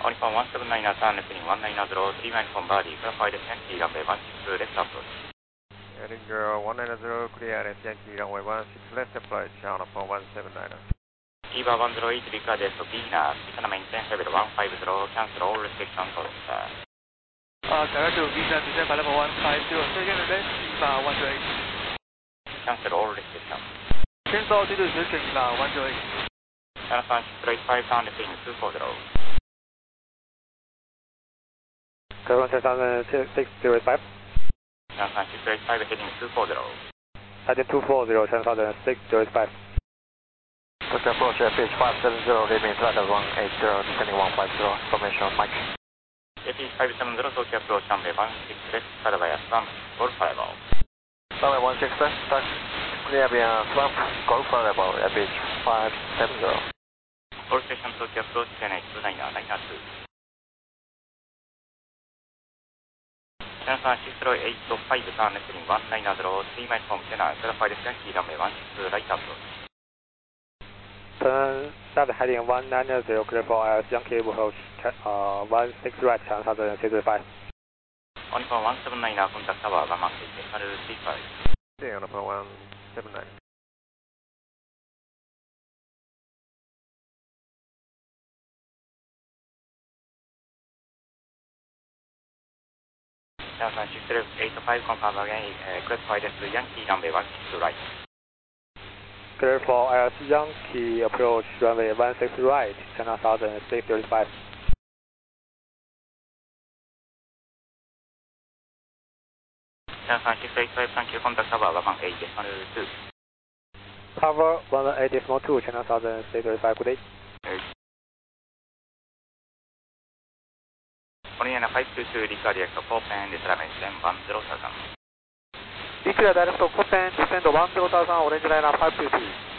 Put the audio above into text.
On Nippon 179er, turn left heading 190, 3 miles from Birdie, clarified Yankee runway 16 left approach. Heading 190, clearance Yankee runway 16 left approach on Nippon 179er. EVA 108, declared SOP, Visa maintain level 150, cancel all restrictions on sir. Direct to Visa, descend by level 150, second left, EVA 108. Cancel all restrictions. Cancel due to restriction, EVA 108. Channel 635, turn left heading 240. Clear 10605. Channel 635, heading 240. Heading 240, channel 605. Tokyo approach FH 570, leaving flight of 180, descending 150, formation Mike. FH 570, Tokyo approach runway 16 left, followed by Swamp, Golf Fireball. Runway 16 left, start, clear via Swamp, Golf Fireball, FH 570. All station Tokyo approach, Chennai 29992. Channel 608.5, turn left heading 190, 3 miles from Chennai, clarified Yankee runway 16 right approach. Turn left heading 190, clear for Yankee approach 16 right, channel 605. On Nippon 179er, contact tower 118, decimal 35. Stay on Nippon 179. Channel 685, confirm again, clarified Yankee runway 16 right. Clear for Yankee approach runway 16 right, channel 635. Channel 685, thank you, contact tower 118, decimal 2. Tower 180.2, channel 635, good day. Oriana 522, declare direct Copen, descend 10,000. Declare direct Copen, descend 10,000, orange liner 522.